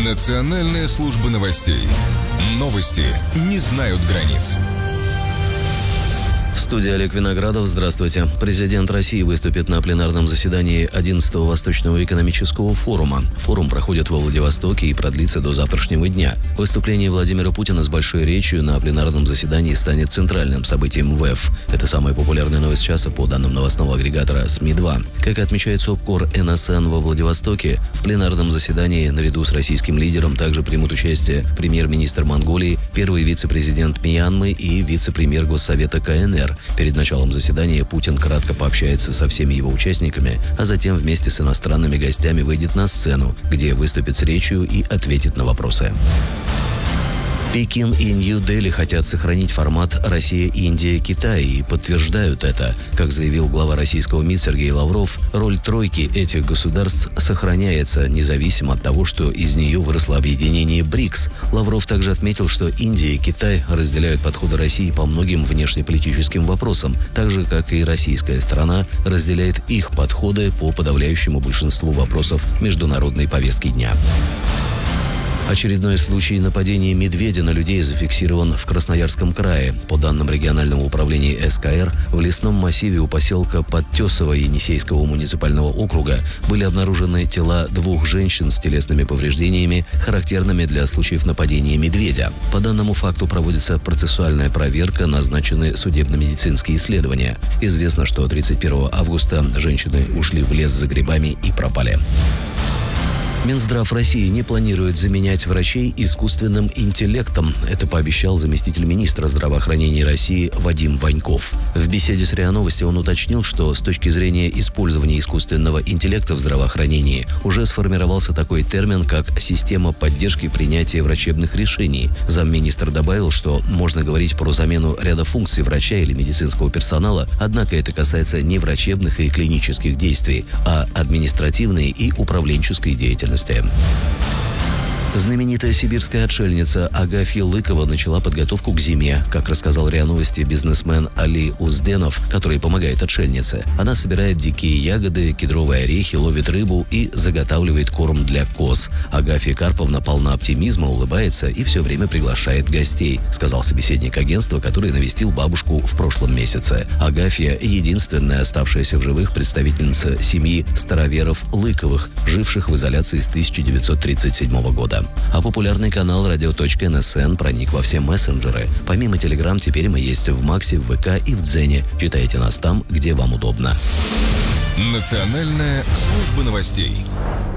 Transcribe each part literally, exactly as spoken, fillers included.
Национальная служба новостей. Новости не знают границ. В студии Олег Виноградов. Здравствуйте. Президент России выступит на пленарном заседании одиннадцатого Восточного экономического форума. Форум проходит во Владивостоке и продлится до завтрашнего дня. Выступление Владимира Путина с большой речью на пленарном заседании станет центральным событием ВЭФ. Это самая популярная новость часа по данным новостного агрегатора СМИ два. Как отмечает СОБКОР эн эс эн во Владивостоке, в пленарном заседании наряду с российским лидером также примут участие премьер-министр Монголии, первый вице-президент Мьянмы и вице-премьер Госсовета ка эн эр. Перед началом заседания Путин кратко пообщается со всеми его участниками, а затем вместе с иностранными гостями выйдет на сцену, где выступит с речью и ответит на вопросы. Пекин и Нью-Дели хотят сохранить формат Россия, Индия, Китай и подтверждают это. Как заявил глава российского МИД Сергей Лавров, роль тройки этих государств сохраняется, независимо от того, что из нее выросло объединение БРИКС. Лавров также отметил, что Индия и Китай разделяют подходы России по многим внешнеполитическим вопросам, так же, как и российская сторона разделяет их подходы по подавляющему большинству вопросов международной повестки дня. Очередной случай нападения медведя на людей зафиксирован в Красноярском крае. По данным регионального управления эс ка эр, в лесном массиве у поселка Подтесово Енисейского муниципального округа были обнаружены тела двух женщин с телесными повреждениями, характерными для случаев нападения медведя. По данному факту проводится процессуальная проверка, назначены судебно-медицинские исследования. Известно, что тридцать первого августа женщины ушли в лес за грибами и пропали. Минздрав России не планирует заменять врачей искусственным интеллектом. Это пообещал заместитель министра здравоохранения России Вадим Ваньков. В беседе с РИА Новости он уточнил, что с точки зрения использования искусственного интеллекта в здравоохранении уже сформировался такой термин, как «система поддержки принятия врачебных решений». Замминистра добавил, что можно говорить про замену ряда функций врача или медицинского персонала, однако это касается не врачебных и клинических действий, а административной и управленческой деятельности. Знаменитая сибирская отшельница Агафья Лыкова начала подготовку к зиме. Как рассказал РИА Новости бизнесмен Али Узденов, который помогает отшельнице. Она собирает дикие ягоды, кедровые орехи, ловит рыбу и заготавливает корм для коз. Агафья Карповна полна оптимизма, улыбается и все время приглашает гостей, сказал собеседник агентства, который навестил бабушку в прошлом месяце. Агафья – единственная оставшаяся в живых представительница семьи староверов Лыковых, живших в изоляции с тысяча девятьсот тридцать седьмого года. А популярный канал радио точка эн эс эн проник во все мессенджеры. Помимо Телеграм, теперь мы есть в Максе, в вэ ка и в Дзене. Читайте нас там, где вам удобно. Национальная служба новостей.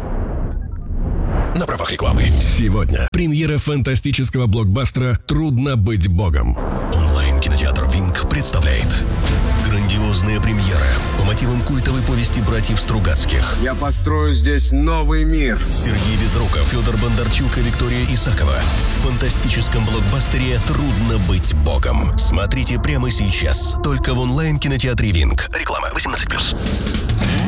На правах рекламы. Сегодня премьера фантастического блокбастера «Трудно быть богом». Онлайн-кинотеатр «Винг» представляет грандиозная премьера по мотивам культовой повести братьев Стругацких. Я построю здесь новый мир. Сергей Безруков, Федор Бондарчук и Виктория Исакова. В фантастическом блокбастере «Трудно быть богом». Смотрите прямо сейчас. Только в онлайн-кинотеатре «Винг». Реклама восемнадцать плюс.